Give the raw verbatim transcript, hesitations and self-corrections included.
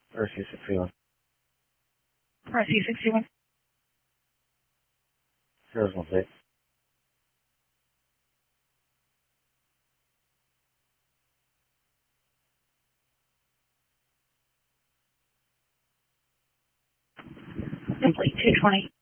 R C sixty-one. R C sixty-one. Here's one plate. Simply two twenty.